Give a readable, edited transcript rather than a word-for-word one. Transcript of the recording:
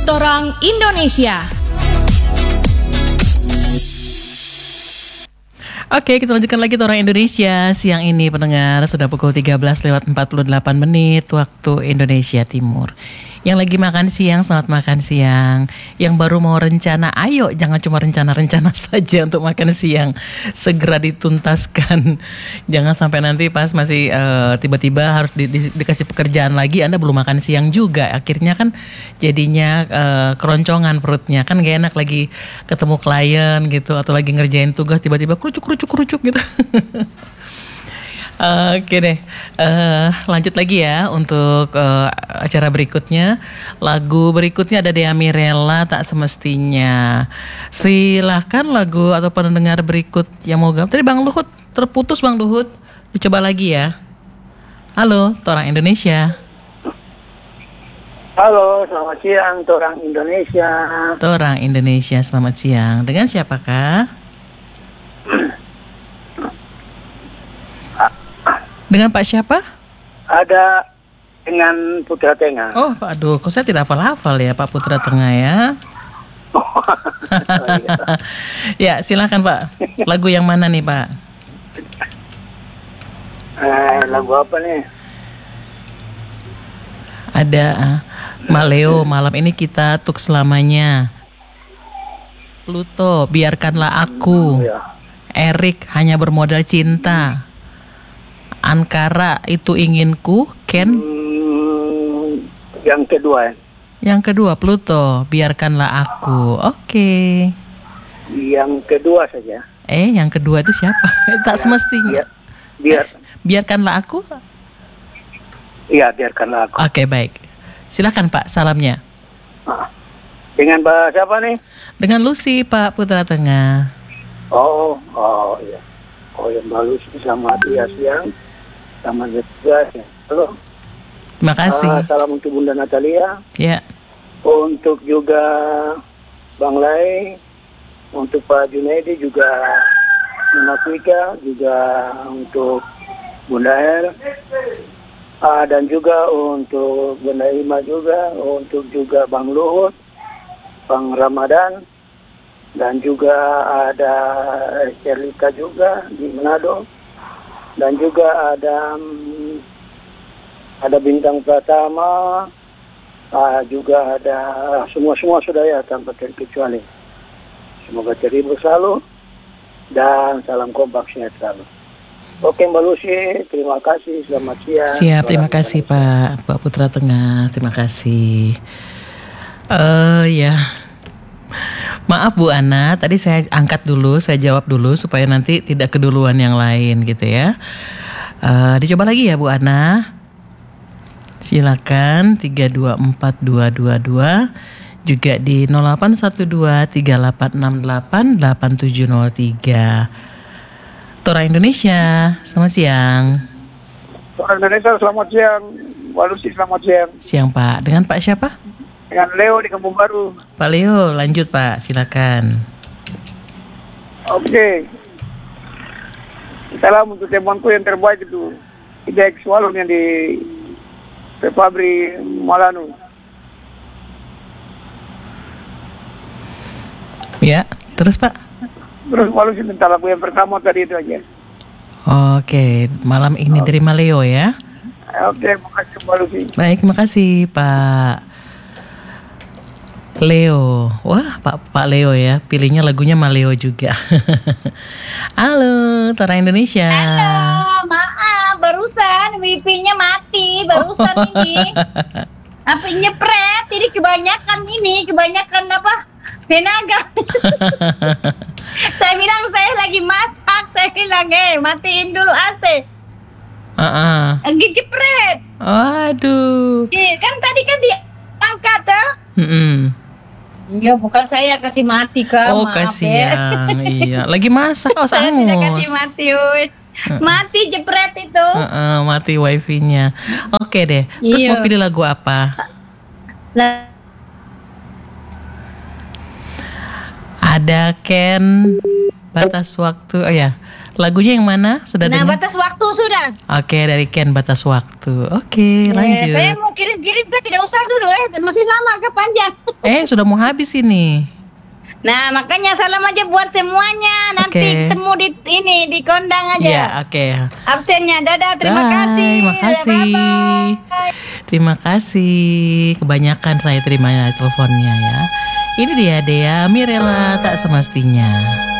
Torang Indonesia. Oke, kita lanjutkan lagi Torang Indonesia. Siang ini pendengar sudah pukul 13:48 menit waktu Indonesia Timur. Yang lagi makan siang, selamat makan siang. Yang baru mau rencana, ayo jangan cuma rencana-rencana saja untuk makan siang. Segera dituntaskan. Jangan sampai nanti pas masih tiba-tiba harus dikasih pekerjaan lagi, Anda belum makan siang juga. Akhirnya kan jadinya keroncongan perutnya. Kan gak enak lagi ketemu klien gitu, atau lagi ngerjain tugas tiba-tiba kerucuk gitu. Oke deh, lanjut lagi ya untuk acara berikutnya. Lagu berikutnya ada Dea Mirella, Tak Semestinya. Silahkan lagu atau pendengar berikut yang mau gabung. Tadi Bang Luhut terputus, Bang Luhut. Dicoba lagi ya. Halo, Torang Indonesia. Halo, selamat siang Torang Indonesia. Torang Indonesia, selamat siang. Dengan siapakah? Dengan Pak siapa? Ada dengan Putra Tengah. Oh, aduh, kok saya tidak hafal-hafal ya Pak Putra Tengah ya. Ya, silakan Pak. Lagu yang mana nih Pak? Lagu apa nih? Ada Maleo, Malam Ini Kita Tuk Selamanya. Pluto, Biarkanlah Aku. Erik, Hanya Bermodal Cinta. Ankara, Itu Inginku. Ken? Yang kedua ya. Yang kedua, Pluto, Biarkanlah Aku. Oke. Yang kedua saja. Yang kedua itu siapa? Tak semestinya. Biarkanlah Aku. Iya, Biarkanlah Aku. Oke, baik. Silakan Pak, salamnya. Dengan Mbak siapa nih? Dengan Lucy, Pak Putra Tengah. Oh iya. Oh, yang Mbak Lucy sama dia siang. Sama juga ya. Halo. Terima kasih. Salam untuk Bunda Natalia. Ya. Untuk juga Bang Lai, untuk Pak Junaidi juga, Nona Kwika, juga untuk Bunda Her, dan juga untuk Bunda Ima juga, untuk juga Bang Luhut, Bang Ramadan, dan juga ada Sherlita juga di Manado, dan juga ada Bintang Pratama, juga ada semua sudah ya tanpa terkecuali. Semoga terhibur selalu dan salam kompak sehat selalu. Oke Mbak Lucy, terima kasih, selamat siang. Siap, terima kasih Pak Putra Tengah, terima kasih. Ya, maaf Bu Ana, tadi saya angkat dulu, saya jawab dulu supaya nanti tidak keduluan yang lain gitu ya. Dicoba lagi ya Bu Ana. Silakan 3242222, juga di 081238688703. Torang Indonesia, selamat siang. Torang Indonesia, selamat siang. Mbak Lucy, selamat siang. Siang Pak, dengan Pak siapa? Dengan Leo di Kampung Baru. Pak Leo, lanjut Pak, silakan. Oke. Salam untuk temanku yang terbaik itu, Ida Swalon yang di Pabrik Malanu. Ya, terus Pak? Terus malu sih minta lagu yang pertama tadi itu aja. Oke, malam ini dari Maleo ya. Oke, makasih Mbak Lucy. Baik, makasih Pak Leo. Wah, Pak Leo ya, pilihnya lagunya Maleo juga. Halo, Torang Indonesia. Halo, maaf, barusan wifi-nya mati, barusan ini. Apa nyepret, ini kebanyakan apa? Tenaga. Saya bilang saya lagi masak, saya bilang matiin dulu AC. Lagi jepret. Aduh. Kan tadi kan diangkat tuh. Iya, bukan saya kasih mati kan. Oh, kasihan. Iya, lagi masak. Oh, saya tidak kasih mati, mati jepret itu. Mati wifi-nya. Oke deh. Terus mau pilih lagu apa? Ada Ken, Batas Waktu. Oh ya, lagunya yang mana? Sudah dengar? Batas Waktu sudah. Oke, dari Ken, Batas Waktu. Oke, lanjut. Saya mau kirim-kirim kan tidak usah dulu masih lama agak panjang. Sudah mau habis ini. Nah, makanya salam aja buat semuanya. Nanti ketemu di kondang aja. Ya, oke. Absennya. Dadah, terima kasih. Terima kasih. Bye-bye. Terima kasih. Kebanyakan saya terima teleponnya ya. Ini dia Dea Mirella tak semestinya.